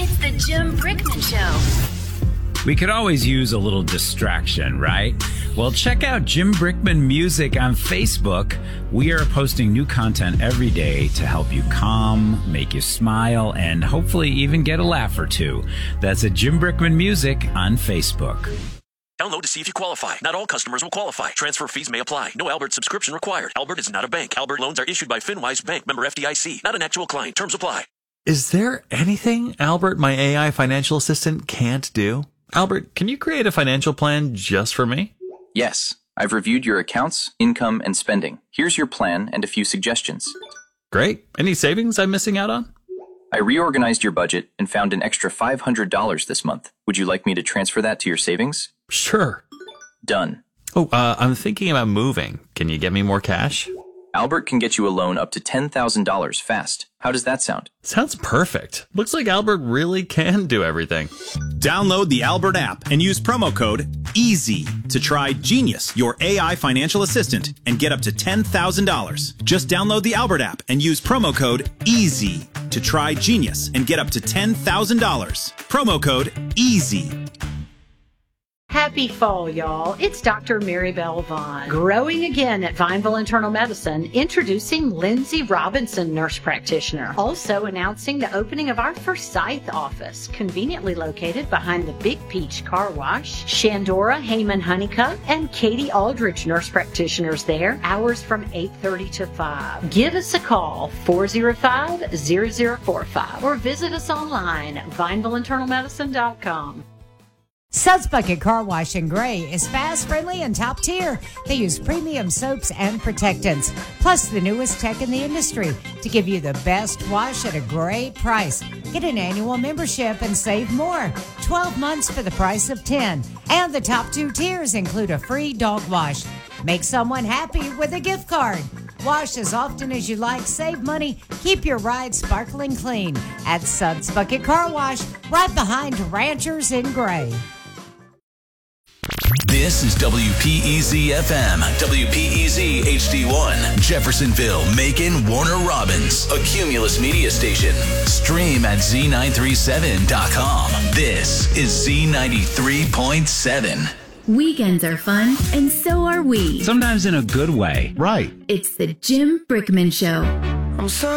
It's the Jim Brickman Show. We could always use a little distraction, right? Well, check out Jim Brickman Music on Facebook. We are posting new content every day to help you calm, make you smile, and hopefully even get a laugh or two. That's at Jim Brickman Music on Facebook. Download to see if you qualify. Not all customers will qualify. Transfer fees may apply. No Albert subscription required. Albert is not a bank. Albert loans are issued by FinWise Bank, member FDIC. Not an actual client. Terms apply. Is there anything Albert, my AI financial assistant, can't do? Albert, can you create a financial plan just for me? Yes. I've reviewed your accounts, income, and spending. Here's your plan and a few suggestions. Great. Any savings I'm missing out on? I reorganized your budget and found an extra $500 this month. Would you like me to transfer that to your savings? Sure. Done. Oh, I'm thinking about moving. Can you get me more cash? Albert can get you a loan up to $10,000 fast. How does that sound? Sounds perfect. Looks like Albert really can do everything. Download the Albert app and use promo code EASY to try Genius, your AI financial assistant, and get up to $10,000. Just download the Albert app and use promo code EASY to try Genius and get up to $10,000. Promo code EASY. Happy fall, y'all. It's Dr. Mary Bell Vaughn. Growing again at Vineville Internal Medicine, introducing Lindsay Robinson, nurse practitioner. Also announcing the opening of our Forsyth office, conveniently located behind the Big Peach Car Wash. Shandora Heyman Honeycutt and Katie Aldridge, nurse practitioners there. Hours from 8:30 to 5. Give us a call, 405-0045, or visit us online, VinevilleInternalMedicine.com. Suds Bucket Car Wash in Gray is fast, friendly, and top tier. They use premium soaps and protectants, plus the newest tech in the industry to give you the best wash at a great price. Get an annual membership and save more. 12 months for the price of 10. And the top 2 tiers include a free dog wash. Make someone happy with a gift card. Wash as often as you like, save money, keep your ride sparkling clean at Suds Bucket Car Wash, right behind Ranchers in Gray. This is WPEZ FM, WPEZ HD1, Jeffersonville, Macon, Warner Robins, a Cumulus media station. Stream at Z937.com. This is Z93.7. Weekends are fun, and so are we. Sometimes in a good way. Right. It's the Jim Brickman Show. I'm sorry.